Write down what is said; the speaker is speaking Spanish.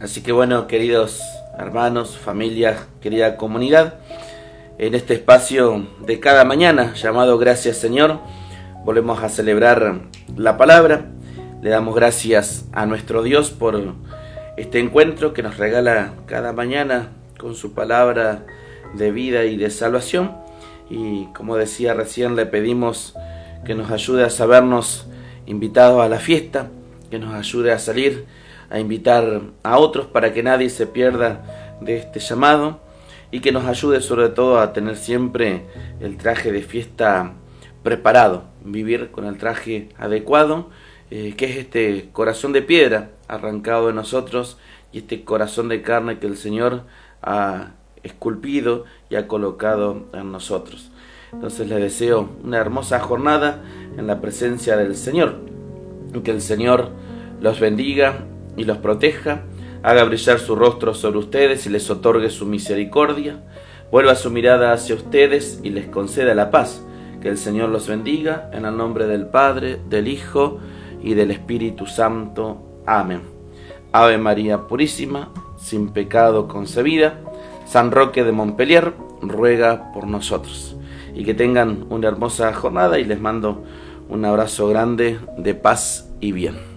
Así que bueno, queridos hermanos, familia, querida comunidad, en este espacio de cada mañana llamado Gracias Señor, volvemos a celebrar la palabra. Le damos gracias a nuestro Dios por este encuentro que nos regala cada mañana con su palabra de vida y de salvación. Y como decía recién, le pedimos que nos ayude a sabernos invitados a la fiesta, que nos ayude a salir, a invitar a otros para que nadie se pierda de este llamado y que nos ayude sobre todo a tener siempre el traje de fiesta preparado, vivir con el traje adecuado, que es este corazón de piedra arrancado de nosotros y este corazón de carne que el Señor ha esculpido y ha colocado en nosotros. Entonces les deseo una hermosa jornada en la presencia del Señor, que el Señor los bendiga y los proteja, haga brillar su rostro sobre ustedes y les otorgue su misericordia, vuelva su mirada hacia ustedes y les conceda la paz. Que el Señor los bendiga en el nombre del Padre, del Hijo y del Espíritu Santo. Amén. Ave María Purísima, sin pecado concebida, San Roque de Montpellier, ruega por nosotros. Y que tengan una hermosa jornada y les mando un abrazo grande de paz y bien.